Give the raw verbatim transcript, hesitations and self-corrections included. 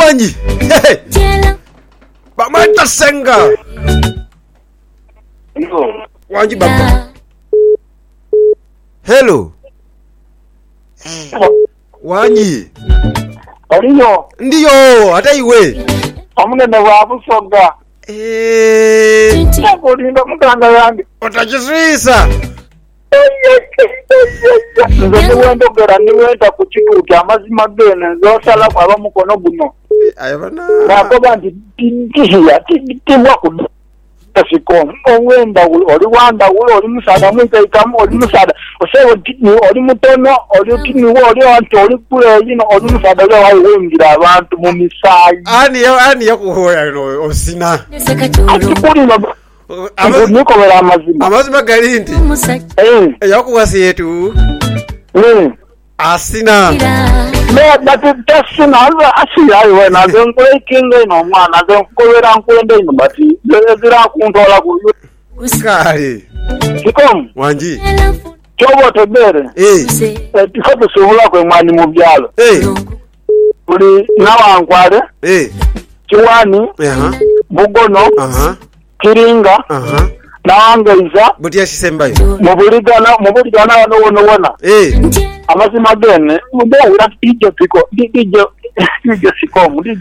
Wanji. Bamata senga. Wanji baba. Hello. Wanji. Aliyo. Ndiyo, hata iwe. Amunene wabusoga. Eh. Sako linda mutanga yange. Otachisisa. Nze wendo gera ni wenda kuchikuru kya mazima gene zosala kwa bamukono guno. Ayabana. Nakoba nti tinkiya tinkiwa ku tasiko. Owenda oli wanda ulo oli musada mwita ikamu oli musada. Osewo tini oli mutono oli tini oli wanti oli kule yino oli musada lwa wawengira abantu mu misayi. Ani ya ani ya kuhoya no osina. Atikuli no. Niko wera amazima. Amazima galindi. Eh. Yakuwasi yetu. Eh. Asina. Me dati tasina alwa asiya iwe na zenko ikinga ino mwana zenko wera nkwende ino bati zira kuntola ku Uskari. Kikom. Wanji. Chobo tebere. Eh. Tifatu suhula kwe mwani mu byalo. Eh. Uli nawankwale. Eh. Kiwani. Aha. Bugono. Aha. Kiringa. Aha. Nawangaiza. Butia shisembayo. Mubuligana mubuligana wano wono wona. Eh. Amazima gene. Mbo ura tijo piko. Tijo tijo sikomu.